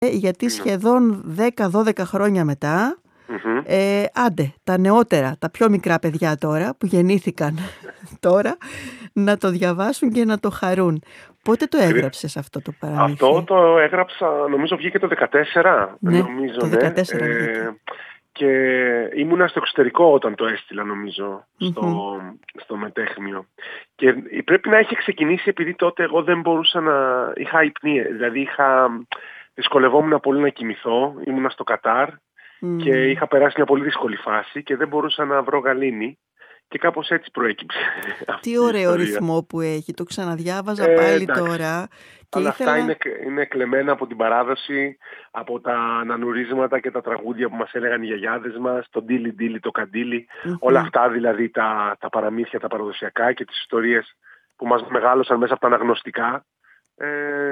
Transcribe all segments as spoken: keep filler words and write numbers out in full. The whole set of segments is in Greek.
γιατί Ναι. σχεδόν δέκα δώδεκα χρόνια μετά, Μμμ. ε, άντε, τα νεότερα, τα πιο μικρά παιδιά τώρα, που γεννήθηκαν τώρα, να το διαβάσουν και να το χαρούν. Πότε το Κρι έγραψες αυτό το Αυτό παραμύθι? το έγραψα, νομίζω βγήκε το δεκατέσσερα, Ναι, νομίζω, το ναι. δεκατέσσερα Ε, βγήκε. και ήμουνα στο εξωτερικό όταν το έστειλα, νομίζω, στο, Μμμ. στο μετέχμιο. Και πρέπει να είχε ξεκινήσει επειδή τότε εγώ δεν μπορούσα να... Είχα αϊπνίες, δηλαδή είχα... δυσκολευόμουν πολύ να κοιμηθώ, ήμουνα στο Κατάρ και Μμ. είχα περάσει μια πολύ δύσκολη φάση και δεν μπορούσα να βρω γαλήνη και κάπως έτσι προέκυψε αυτή Τι η ωραίο ιστορία. ρυθμό που έχει. Το ξαναδιάβαζα Ε, πάλι εντάξει. τώρα και Αλλά αυτά είναι, ήθελα... είναι κλεμμένα από την παράδοση, από τα ανανουρίσματα και τα τραγούδια που μας έλεγαν οι γιαγιάδες μας, το ντίλι ντίλι, το καντίλι, όλα Μμμ. αυτά δηλαδή τα, τα παραμύθια, τα παραδοσιακά και τις ιστορίες που μας μεγάλωσαν μέσα από τα αναγνωστικά. Ε,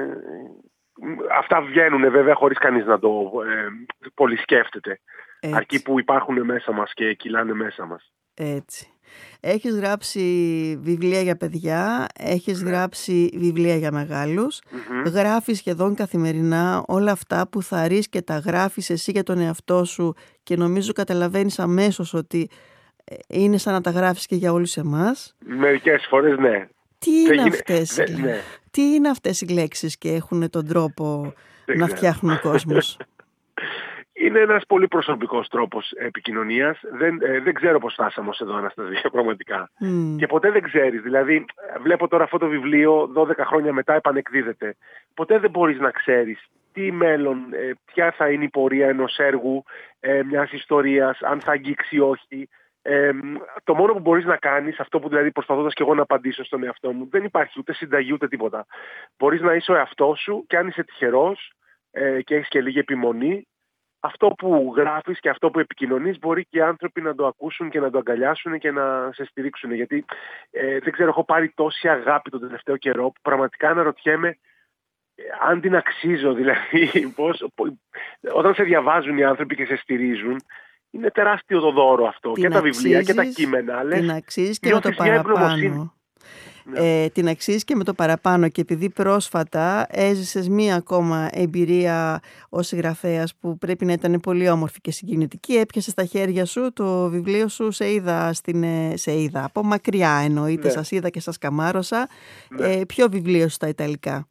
αυτά βγαίνουν βέβαια χωρίς κανείς να το ε, πολύ σκέφτεται. Αρκεί Έτσι, που υπάρχουν μέσα μας και κυλάνε μέσα μας. έτσι. Έχεις γράψει βιβλία για παιδιά, έχεις Ναι. γράψει βιβλία για μεγάλους, Μμμ. γράφεις σχεδόν καθημερινά όλα αυτά που θα ρεις και τα γράφεις εσύ για τον εαυτό σου και νομίζω καταλαβαίνεις αμέσως ότι ε, είναι σαν να τα γράφεις και για όλους εμάς. Μερικές φορές ναι. Τι Δεν είναι γίνε... αυτές, οι δεν- λέ- ναι. τι είναι αυτές οι λέξεις και έχουν τον τρόπο Δεν να ξέρω. φτιάχνουν κόσμους? Είναι ένας πολύ προσωπικός τρόπος επικοινωνίας. Δεν, ε, δεν ξέρω πώς φτάσαμε ως εδώ, Αναστασία, πραγματικά. Μμ. Και ποτέ δεν ξέρεις. Δηλαδή, ε, βλέπω τώρα αυτό το βιβλίο, δώδεκα χρόνια μετά επανεκδίδεται. Ποτέ δεν μπορείς να ξέρεις τι μέλλον, ε, ποια θα είναι η πορεία ενός έργου, ε, μιας ιστορίας, αν θα αγγίξει ή όχι. Ε, μ, το μόνο που μπορείς να κάνεις, αυτό που δηλαδή προσπαθώντας και εγώ να απαντήσω στον εαυτό μου, δεν υπάρχει ούτε συνταγή ούτε τίποτα. Μπορείς να είσαι ο εαυτός σου και αν είσαι τυχερός ε, και έχεις και λίγη επιμονή, αυτό που γράφεις και αυτό που επικοινωνείς μπορεί και οι άνθρωποι να το ακούσουν και να το αγκαλιάσουν και να σε στηρίξουν. Γιατί ε, δεν ξέρω, έχω πάρει τόση αγάπη τον τελευταίο καιρό που πραγματικά αναρωτιέμαι ε, αν την αξίζω. Δηλαδή, πώς, πο- όταν σε διαβάζουν οι άνθρωποι και σε στηρίζουν, είναι τεράστιο το δώρο αυτό. Την Και τα βιβλία και τα αξίζεις, κείμενα. Λες, την αξίζεις και με το νιώθεις μια ευγνωμοσύνη. παραπάνω. Ναι. Ε, την αξίζεις και με το παραπάνω και επειδή πρόσφατα έζησες μία ακόμα εμπειρία ως συγγραφέας που πρέπει να ήταν πολύ όμορφη και συγκινητική, έπιασες στα χέρια σου το βιβλίο σου, σε είδα, στην, ε, σε είδα από μακριά εννοείται, Ναι, σας είδα και σας καμάρωσα. ναι. Ε, ποιο βιβλίο σου στα Ιταλικά?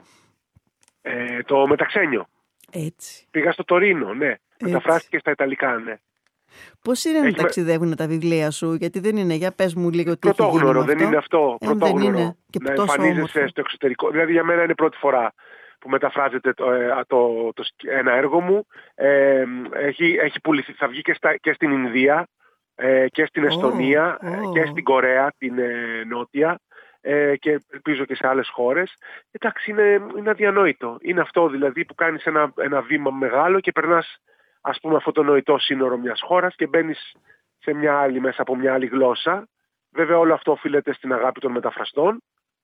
Ε, το Μεταξένιο. Έτσι, Πήγα στο Τωρίνο, ναι. έτσι. Μεταφράστηκε στα Ιταλικά, ναι. Πώς είναι να Έχει με... ταξιδεύουν τα βιβλία σου, γιατί δεν είναι, για πες μου λίγο τι έχει γίνει με Πρωτόγνωρο, δεν αυτό. είναι αυτό. Ε, δεν Πρωτόγνωρο. είναι και Να τόσο εμφανίζεσαι όμορφο. στο εξωτερικό. Δηλαδή για μένα είναι πρώτη φορά που μεταφράζεται το, ε, το, το, σκ- ένα έργο μου. Ε, έχει, έχει πουληθεί, θα βγει και, στα, και στην Ινδία ε, και στην Ω, Εστονία ε, και ω. στην Κορέα, την ε, Νότια ε, και ελπίζω και σε άλλες χώρες. Εντάξει, είναι, είναι αδιανόητο. Είναι αυτό δηλαδή που κάνεις ένα, ένα βήμα μεγάλο και περνάς, ας πούμε, αυτό το νοητό σύνορο μιας χώρας και μπαίνεις σε μια άλλη μέσα από μια άλλη γλώσσα. Βέβαια όλο αυτό οφείλεται στην αγάπη των μεταφραστών.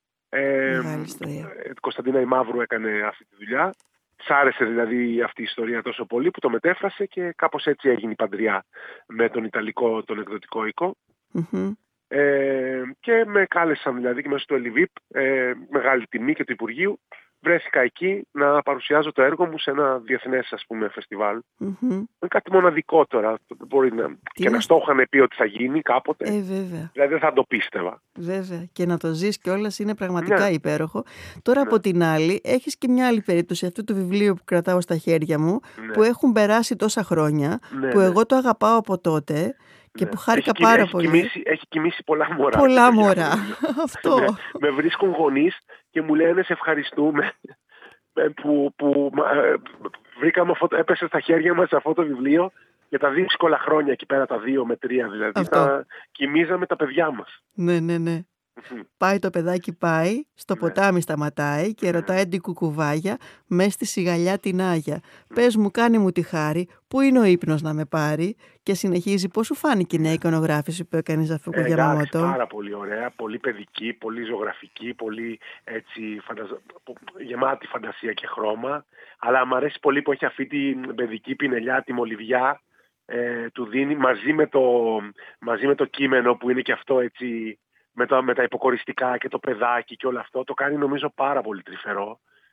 Ε, Μεγάλη ιστορία. η Κωνσταντίνα η Μαύρου έκανε αυτή τη δουλειά. Σ' άρεσε δηλαδή αυτή η ιστορία τόσο πολύ που το μετέφρασε και κάπως έτσι έγινε η παντριά με τον Ιταλικό, τον εκδοτικό οίκο. Μμμ. Ε, και με κάλεσαν δηλαδή και μέσω του Ελιβίπ, ε, μεγάλη τιμή και του Υπουργείου, βρέθηκα εκεί να παρουσιάζω το έργο μου σε ένα διεθνές, ας πούμε, φεστιβάλ. Μμμ. Είναι κάτι μοναδικό τώρα. Δεν μπορεί να... Τι Και να να σ- στο είχαν πει ότι θα γίνει κάποτε. Ε, βέβαια. Δηλαδή δεν θα το πίστευα. Βέβαια. Και να το ζεις κιόλας είναι πραγματικά Ναι, υπέροχο. Τώρα ναι, από την άλλη, έχεις και μια άλλη περίπτωση αυτού του βιβλίου που κρατάω στα χέρια μου, που ναι, έχουν περάσει τόσα χρόνια, ναι, που ναι, εγώ το αγαπάω από τότε και ναι. που Έχει, χάρηκα κι- πάρα έχει, πολύ. κοιμήσει, έχει κοιμήσει πολλά μωρά και Πολλά παιδιά, μωρά. νομίζω. Αυτό. Ναι. Με βρίσκουν γονείς και μου λένε σε ευχαριστούμε ε, που, που ε, βρήκαμε αυτό, το- έπεσε στα χέρια μας αυτό το βιβλίο για τα δύσκολα χρόνια εκεί πέρα, τα δύο με τρία δηλαδή, Αυτό. τα κοιμίζαμε τα παιδιά μας. Ναι, ναι, ναι. Μμμ. Πάει το παιδάκι πάει, στο Ναι, ποτάμι σταματάει και ναι, ρωτάει την κουκουβάγια μες στη σιγαλιά την Άγια. ναι, Πες μου, κάνε μου τη χάρη, πού είναι ο ύπνος να με πάρει? Και συνεχίζει, πώς σου φάνηκε η νέα ναι. εικονογράφηση που έκανες αφού Ε, για εντάξει, μαμότο? πάρα πολύ ωραία, πολύ παιδική, πολύ ζωγραφική, πολύ έτσι φανταζα... γεμάτη φαντασία και χρώμα. Αλλά μου αρέσει πολύ που έχει αυτή την παιδική πινελιά, τη μολυβιά, ε, του δίνει μαζί με, το, μαζί με το κείμενο που είναι και αυτό έτσι με, το, με τα υποκοριστικά και το παιδάκι και όλο αυτό. Το κάνει νομίζω πάρα πολύ τρυφερό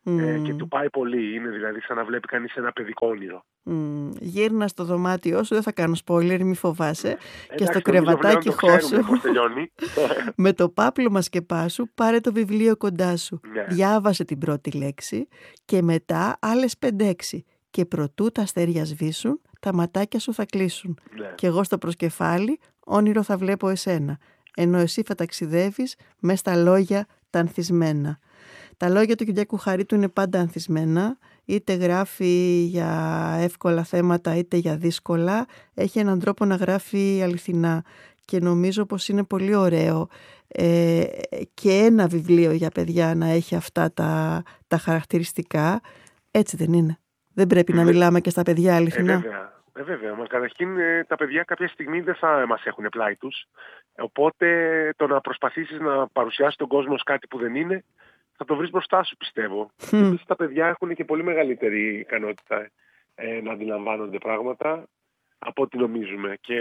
Mm. ε, και του πάει πολύ. Είναι δηλαδή σαν να βλέπει κανείς ένα παιδικό όνειρο. Mm. Γύρνα στο δωμάτιό σου, δεν θα κάνω spoiler, μη φοβάσαι. Εντάξει, και στο κρεβατάκι χώσου, τελειώνει. με το πάπλωμα σκεπάσου, πάρε το βιβλίο κοντά σου. Ναι. Διάβασε την πρώτη λέξη και μετά άλλες πέντε έξι. Και προτού τα αστέρια σβήσουν, τα ματάκια σου θα κλείσουν. Ναι. Και εγώ στο προσκεφάλι, όνειρο θα βλέπω εσένα. Ενώ εσύ θα ταξιδεύεις μες στα λόγια τα ανθισμένα. Τα λόγια του Κυριάκου Χαρίτου είναι πάντα ανθισμένα. Είτε γράφει για εύκολα θέματα είτε για δύσκολα. Έχει έναν τρόπο να γράφει αληθινά. Και νομίζω πως είναι πολύ ωραίο ε, και ένα βιβλίο για παιδιά να έχει αυτά τα, τα χαρακτηριστικά. Έτσι δεν είναι? Δεν πρέπει να μιλάμε και στα παιδιά αληθινά? Ε, βέβαια. Ε, βέβαια. Μα καταρχήν ε, τα παιδιά κάποια στιγμή δεν θα μας έχουν πλάι τους. Οπότε το να προσπαθήσεις να παρουσιάσεις τον κόσμο ως κάτι που δεν είναι, θα το βρεις μπροστά σου, πιστεύω. Mm. Επίσης τα παιδιά έχουν και πολύ μεγαλύτερη ικανότητα ε, να αντιλαμβάνονται πράγματα από ό,τι νομίζουμε. Και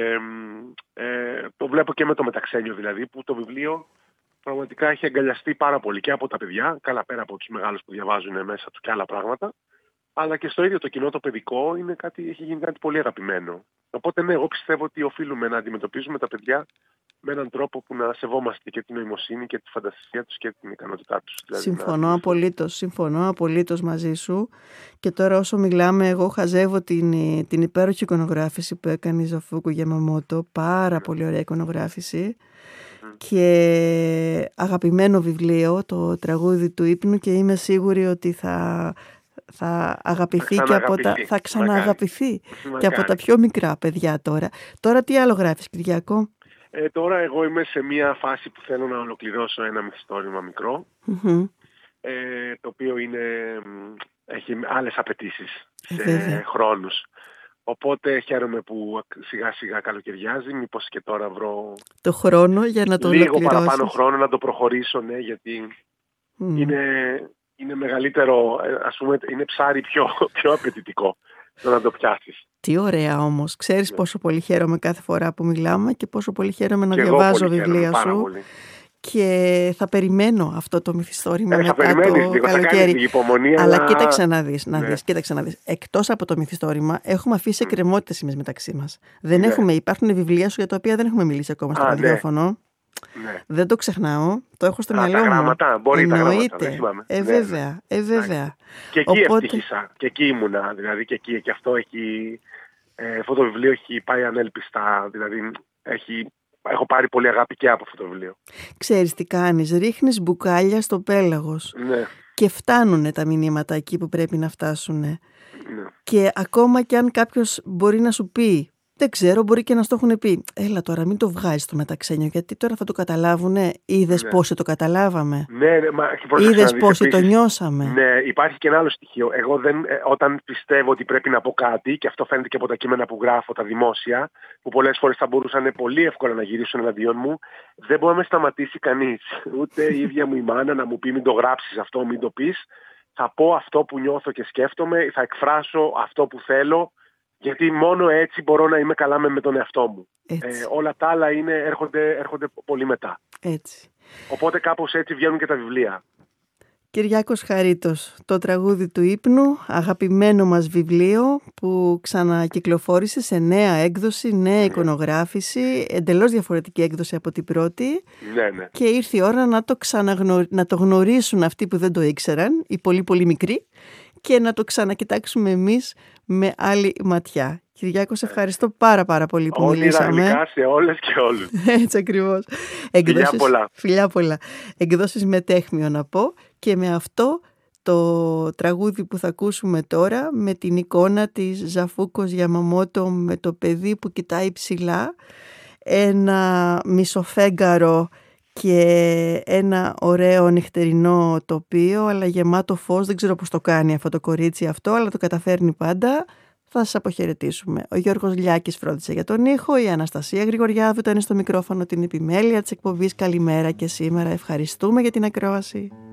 ε, το βλέπω και με το Μεταξένιο δηλαδή, που το βιβλίο πραγματικά έχει αγκαλιαστεί πάρα πολύ και από τα παιδιά, καλά πέρα από τους μεγάλους που διαβάζουν μέσα του και άλλα πράγματα, αλλά και στο ίδιο το κοινό το παιδικό είναι κάτι, έχει γίνει κάτι πολύ αγαπημένο. Οπότε ναι, εγώ πιστεύω ότι οφείλουμε να αντιμετωπίζουμε τα παιδιά με έναν τρόπο που να σεβόμαστε και την νοημοσύνη και τη φαντασία τους και την ικανότητά τους. Δηλαδή συμφωνώ να... απολύτως, συμφωνώ απολύτως μαζί σου. Και τώρα όσο μιλάμε, εγώ χαζεύω την, την υπέροχη εικονογράφηση που έκανε η Ζαφούκου Γιαμαμότο. Πάρα mm. πολύ ωραία εικονογράφηση. Mm. Και αγαπημένο βιβλίο, το τραγούδι του ύπνου, και είμαι σίγουρη ότι θα... θα αγαπηθεί θα και από τα, θα ξανααγαπηθεί και από τα πιο μικρά παιδιά τώρα. Τώρα τι άλλο γράφεις, Κυριάκο? Ε, τώρα εγώ είμαι σε μια φάση που θέλω να ολοκληρώσω ένα μυθιστόρημα μικρό, mm-hmm. ε, το οποίο είναι, έχει άλλες απαιτήσεις σε ε, χρόνους. Οπότε χαίρομαι που σιγά σιγά καλοκαιριάζει, μήπως και τώρα βρω το χρόνο για να το λίγο ολοκληρώσεις. παραπάνω χρόνο να το προχωρήσω, ναι, γιατί mm. είναι... είναι μεγαλύτερο, ας πούμε, είναι ψάρι πιο, πιο απαιτητικό το να το πιάσεις. Τι ωραία όμως. Ξέρεις yeah. πόσο πολύ χαίρομαι κάθε φορά που μιλάμε και πόσο πολύ χαίρομαι να και διαβάζω βιβλία σου. Πολύ. Και θα περιμένω αυτό το μυθιστόρημα ε, μετά το λίγο, καλοκαίρι. Υπομονή, αλλά αλλά κοίταξε να δεις, να ναι. δεις, κοίταξε να δεις. Εκτός από το μυθιστόρημα έχουμε αφήσει mm. εκκρεμότητες εμείς μεταξύ μας. Δεν ναι. έχουμε, υπάρχουν βιβλία σου για τα οποία δεν έχουμε μιλήσει ακόμα στο ραδιόφωνο. Ναι. Ναι. Δεν το ξεχνάω, το έχω στο μυαλό μου. Τα γράμματα, μπορεί τα γράμματα, δεν θυμάμαι. Ε, βέβαια, ε, βέβαια. Και εκεί Οπότε... ευτύχησα, και εκεί ήμουνα, δηλαδή και εκεί, και αυτό έχει, ε, αυτό το βιβλίο έχει πάει ανέλπιστα, δηλαδή έχει, έχω πάρει πολύ αγάπη και από αυτό το βιβλίο. Ξέρεις τι κάνεις, ρίχνεις μπουκάλια στο πέλαγος ναι. και φτάνουνε τα μηνύματα εκεί που πρέπει να φτάσουνε. Ναι. Και ακόμα κι αν κάποιος μπορεί να σου πει, δεν ξέρω, μπορεί και να στο έχουν πει, έλα τώρα μην το βγάζεις το Μεταξένιο, γιατί τώρα θα το καταλάβουνε. Είδες ναι. πόσοι το καταλάβαμε? Ναι, ναι, μα, είδες πόσοι το νιώσαμε? Ναι, υπάρχει και ένα άλλο στοιχείο. Εγώ δεν, ε, όταν πιστεύω ότι πρέπει να πω κάτι, και αυτό φαίνεται και από τα κείμενα που γράφω, τα δημόσια, που πολλές φορές θα μπορούσαν πολύ εύκολα να γυρίσουν εναντίον μου, δεν μπορεί να με σταματήσει κανείς. Ούτε η ίδια μου η μάνα να μου πει μην το γράψεις αυτό, μην το πεις. Θα πω αυτό που νιώθω και σκέφτομαι, θα εκφράσω αυτό που θέλω. Γιατί μόνο έτσι μπορώ να είμαι καλά με, με τον εαυτό μου. Ε, όλα τα άλλα είναι, έρχονται, έρχονται πολύ μετά. Έτσι. Οπότε κάπως έτσι βγαίνουν και τα βιβλία. Κυριάκος Χαρίτος, το τραγούδι του ύπνου, αγαπημένο μας βιβλίο που ξανακυκλοφόρησε σε νέα έκδοση, νέα ναι. εικονογράφηση, εντελώς διαφορετική έκδοση από την πρώτη. Ναι, ναι. Και ήρθε η ώρα να το, ξαναγνω... να το γνωρίσουν αυτοί που δεν το ήξεραν, οι πολύ πολύ μικροί, και να το ξανακοιτάξουμε εμείς με άλλη ματιά. Κυριάκο, σε ευχαριστώ πάρα πάρα πολύ που Όλοι μιλήσαμε. Φιλιά σε όλες και όλους. Έτσι ακριβώς. Εκδόσεις, φιλιά πολλά. Φιλιά πολλά. Εκδόσεις Μετέχμιο να πω, και με αυτό το τραγούδι που θα ακούσουμε τώρα, με την εικόνα της Ζαφούκος Γιαμαμότο με το παιδί που κοιτάει ψηλά, ένα μισοφέγγαρο και ένα ωραίο νυχτερινό τοπίο, αλλά γεμάτο φως. Δεν ξέρω πώς το κάνει αυτό το κορίτσι αυτό, αλλά το καταφέρνει πάντα. Θα σας αποχαιρετήσουμε. Ο Γιώργος Λιάκης φρόντισε για τον ήχο, η Αναστασία Γρηγοριάδου ήταν στο μικρόφωνο, την επιμέλεια της εκπομπής. Καλημέρα και σήμερα. Ευχαριστούμε για την ακρόαση.